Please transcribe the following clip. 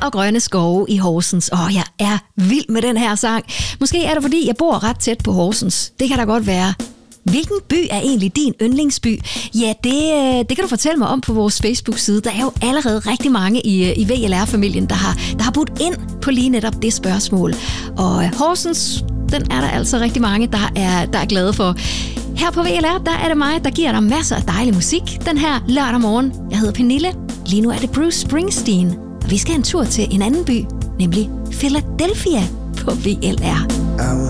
og grønne skove i Horsens. Jeg er vild med den her sang. Måske er det, fordi jeg bor ret tæt på Horsens. Det kan da godt være. Hvilken by er egentlig din yndlingsby? Ja, det kan du fortælle mig om på vores Facebook-side. Der er jo allerede rigtig mange i VLR-familien, der har budt ind på lige netop det spørgsmål. Og Horsens, den er der altså rigtig mange, der er glade for. Her på VLR, der er det mig, der giver dig masser af dejlig musik den her lørdag morgen. Jeg hedder Pernille. Lige nu er det Bruce Springsteen. Og vi skal en tur til en anden by, nemlig Philadelphia på VLR.